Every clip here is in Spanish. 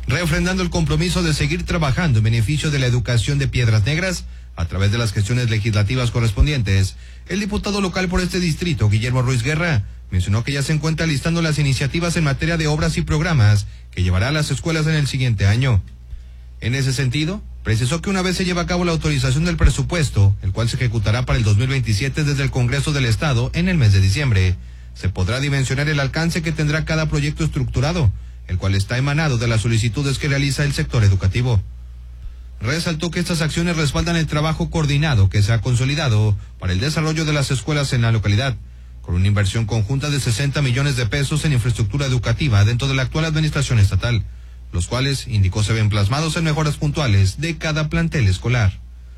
refrendando el compromiso de seguir trabajando en beneficio de la educación de Piedras Negras a través de las gestiones legislativas correspondientes. El diputado local por este distrito, Guillermo Ruiz Guerra, mencionó que ya se encuentra listando las iniciativas en materia de obras y programas que llevará a las escuelas en el siguiente año. En ese sentido, precisó que una vez se lleva a cabo la autorización del presupuesto, el cual se ejecutará para el 2027 desde el Congreso del Estado en el mes de diciembre, se podrá dimensionar el alcance que tendrá cada proyecto estructurado, el cual está emanado de las solicitudes que realiza el sector educativo. Resaltó que estas acciones respaldan el trabajo coordinado que se ha consolidado para el desarrollo de las escuelas en la localidad, con una inversión conjunta de 60 millones de pesos en infraestructura educativa dentro de la actual administración estatal, los cuales, indicó, se ven plasmados en mejoras puntuales de cada plantel escolar.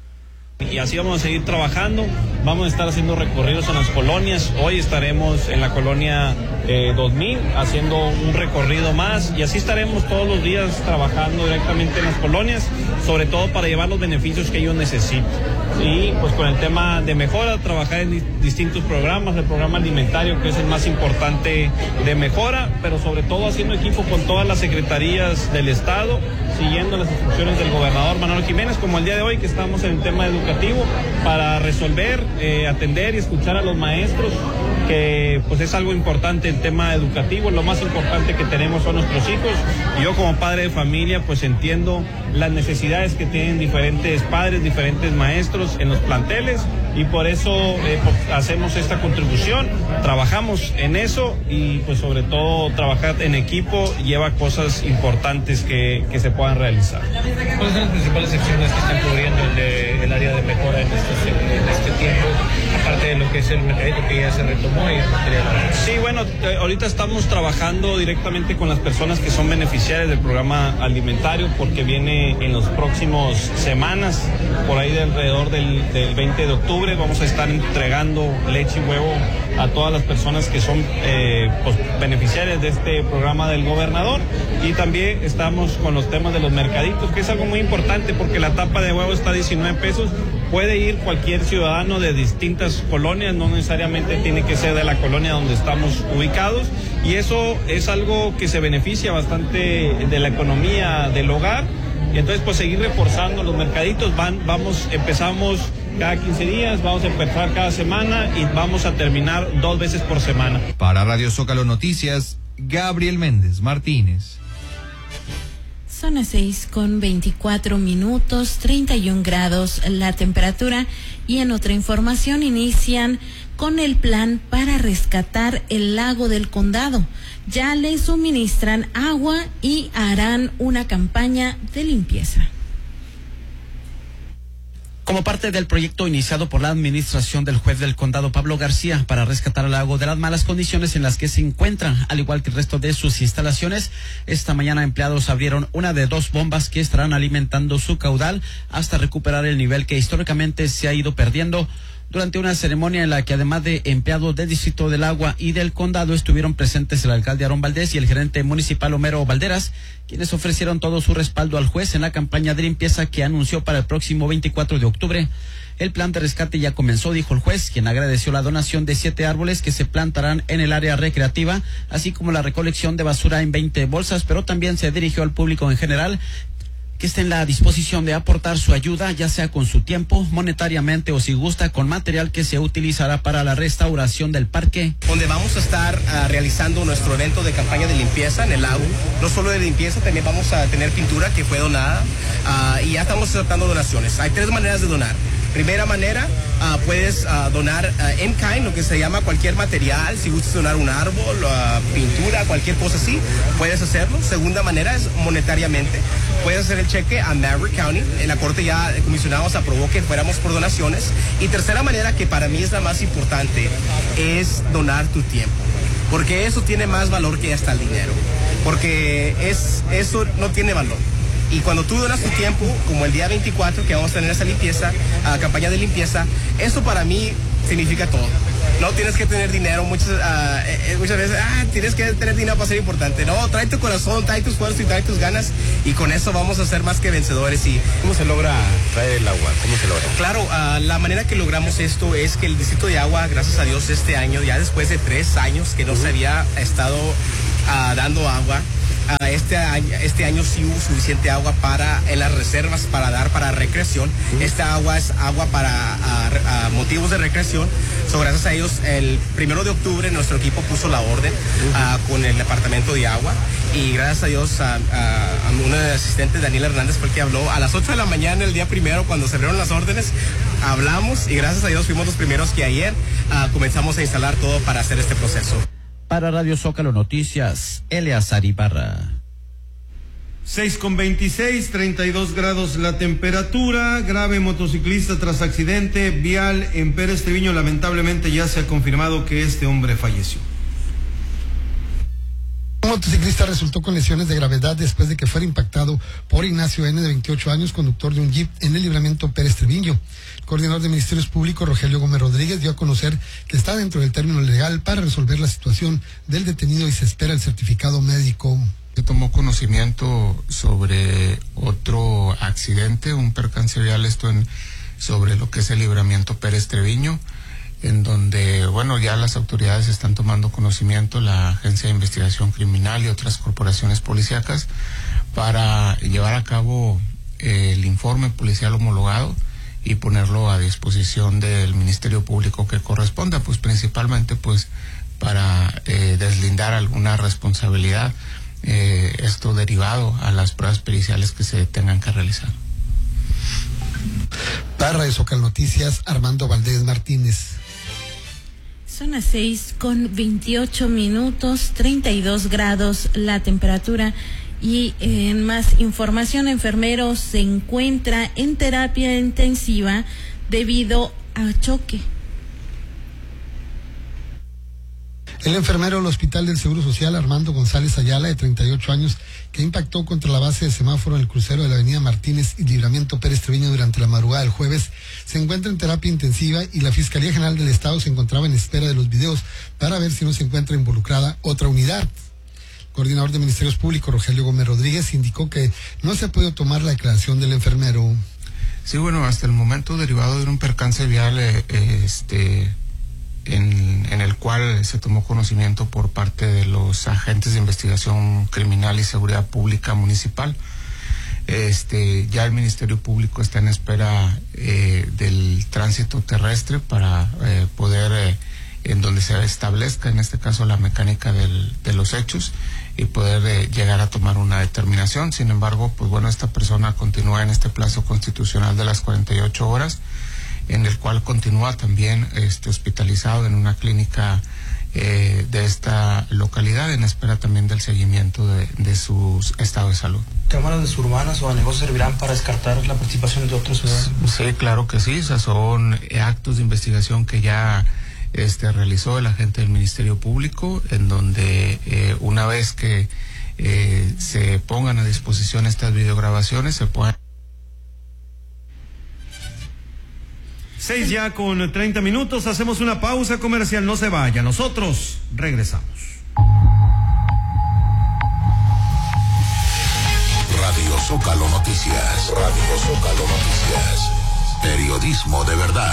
Y así vamos a seguir trabajando, vamos a estar haciendo recorridos en las colonias. Hoy estaremos en la colonia 2000 haciendo un recorrido más, y así estaremos todos los días trabajando directamente en las colonias, sobre todo para llevar los beneficios que ellos necesitan. Y pues con el tema de mejora, trabajar en distintos programas, el programa alimentario, que es el más importante de mejora, pero sobre todo haciendo equipo con todas las secretarías del Estado, siguiendo las instrucciones del gobernador Manuel Jiménez, como el día de hoy que estamos en el tema educativo, para resolver, atender y escuchar a los maestros, que pues es algo importante el tema educativo. Lo más importante que tenemos son nuestros hijos, y yo como padre de familia pues entiendo las necesidades que tienen diferentes padres, diferentes maestros en los planteles, y por eso pues, hacemos esta contribución, trabajamos en eso, y pues sobre todo trabajar en equipo lleva cosas importantes que se puedan realizar. ¿Cuáles son las principales acciones que están cubriendo el área de mejora en este tiempo, aparte de lo que es el mercadito que ya se retomó y el material? Sí, bueno, ahorita estamos trabajando directamente con las personas que son beneficiarias del programa alimentario, porque viene en los próximos semanas, por ahí de alrededor del 20 de octubre, vamos a estar entregando leche y huevo a todas las personas que son pues, beneficiarias de este programa del gobernador. Y también estamos con los temas de los mercaditos, que es algo muy importante, porque la tapa de huevo está a 19 pesos. Puede ir cualquier ciudadano de distintas colonias, no necesariamente tiene que ser de la colonia donde estamos ubicados, y eso es algo que se beneficia bastante de la economía del hogar. Y entonces pues seguir reforzando los mercaditos, empezamos cada 15 días, vamos a empezar cada semana y vamos a terminar 2 veces por semana. Para Radio Zócalo Noticias, Gabriel Méndez Martínez. Son las 6:24, 31 grados la temperatura. Y en otra información, inician con el plan para rescatar el lago del Condado. Ya le suministran agua y harán una campaña de limpieza. Como parte del proyecto iniciado por la administración del juez del condado Pablo García para rescatar el lago de las malas condiciones en las que se encuentran, al igual que el resto de sus instalaciones, esta mañana empleados abrieron una de 2 bombas que estarán alimentando su caudal hasta recuperar el nivel que históricamente se ha ido perdiendo. Durante una ceremonia en la que, además de empleados del Distrito del Agua y del Condado, estuvieron presentes el alcalde Aarón Valdés y el gerente municipal Homero Valderas, quienes ofrecieron todo su respaldo al juez en la campaña de limpieza que anunció para el próximo 24 de octubre. El plan de rescate ya comenzó, dijo el juez, quien agradeció la donación de 7 árboles que se plantarán en el área recreativa, así como la recolección de basura en 20 bolsas, pero también se dirigió al público en general que esté en la disposición de aportar su ayuda, ya sea con su tiempo, monetariamente o si gusta, con material que se utilizará para la restauración del parque. Donde vamos a estar realizando nuestro evento de campaña de limpieza en el lago. No solo de limpieza, también vamos a tener pintura que fue donada y ya estamos aceptando donaciones. Hay 3 maneras de donar. Primera manera, puedes donar in kind, lo que se llama cualquier material. Si gustas donar un árbol, pintura, cualquier cosa así, puedes hacerlo. Segunda manera es monetariamente. Puedes hacer el cheque a Maverick County. En la corte ya el comisionado se aprobó que fuéramos por donaciones. Y tercera manera, que para mí es la más importante, es donar tu tiempo. Porque eso tiene más valor que hasta el dinero. Porque eso no tiene valor. Y cuando tú donas tu tiempo, como el día 24, que vamos a tener esa limpieza, campaña de limpieza, eso para mí significa todo. No tienes que tener dinero, muchas veces, tienes que tener dinero para ser importante. No, trae tu corazón, trae tu esfuerzo y trae tus ganas, y con eso vamos a ser más que vencedores. Y ¿cómo se logra traer el agua? ¿Cómo se logra? Claro, la manera que logramos esto es que el Distrito de Agua, gracias a Dios, este año, ya después de 3 años que no se había estado dando agua, este año sí hubo suficiente agua en las reservas para recreación. Esta agua es agua para motivos de recreación. Gracias a ellos, el 1 de octubre nuestro equipo puso la orden con el departamento de agua, y gracias a Dios a un asistente, Daniel Hernández, fue el que habló a las 8 de la mañana el día primero cuando se abrieron las órdenes. Hablamos y gracias a Dios fuimos los primeros que ayer comenzamos a instalar todo para hacer este proceso. Para Radio Zócalo Noticias, Eleazar Ibarra. 6:26, 32 grados la temperatura. Grave motociclista tras accidente vial en Pérez Treviño. Lamentablemente ya se ha confirmado que este hombre falleció. Un motociclista resultó con lesiones de gravedad después de que fuera impactado por Ignacio N., de 28 años, conductor de un Jeep en el Libramiento Pérez Treviño. El coordinador de Ministerios Públicos, Rogelio Gómez Rodríguez, dio a conocer que está dentro del término legal para resolver la situación del detenido y se espera el certificado médico. Se tomó conocimiento sobre otro accidente, un percance vial, sobre lo que es el Libramiento Pérez Treviño, en donde, ya las autoridades están tomando conocimiento, la Agencia de Investigación Criminal y otras corporaciones policíacas, para llevar a cabo el informe policial homologado y ponerlo a disposición del Ministerio Público que corresponda, principalmente para deslindar alguna responsabilidad, esto derivado a las pruebas periciales que se tengan que realizar. Para Radio Zócalo Noticias, Armando Valdés Martínez. Son las 6:28, 32 grados la temperatura. Y en más información, enfermero se encuentra en terapia intensiva debido a choque. El enfermero del Hospital del Seguro Social, Armando González Ayala, de 38 años, que impactó contra la base de semáforo en el crucero de la avenida Martínez y Libramiento Pérez Treviño durante la madrugada del jueves, se encuentra en terapia intensiva y la Fiscalía General del Estado se encontraba en espera de los videos para ver si no se encuentra involucrada otra unidad. El coordinador de Ministerios Públicos, Rogelio Gómez Rodríguez, indicó que no se ha podido tomar la declaración del enfermero. Sí, hasta el momento, derivado de un percance vial, en el cual se tomó conocimiento por parte de los agentes de investigación criminal y seguridad pública municipal. Ya el Ministerio Público está en espera del tránsito terrestre para poder, en donde se establezca, en este caso, la mecánica de los hechos y poder llegar a tomar una determinación. Sin embargo, esta persona continúa en este plazo constitucional de las 48 horas, en el cual continúa también hospitalizado en una clínica de esta localidad, en espera también del seguimiento de su estado de salud. ¿Cámaras de surbanas o de negocios servirán para descartar la participación de otros ciudadanos? Sí, claro que sí, esos son actos de investigación que ya realizó el agente del Ministerio Público, en donde una vez que se pongan a disposición estas videograbaciones, se puedan... 6:30, hacemos una pausa comercial, no se vaya, nosotros regresamos. Radio Zócalo Noticias, Radio Zócalo Noticias, periodismo de verdad.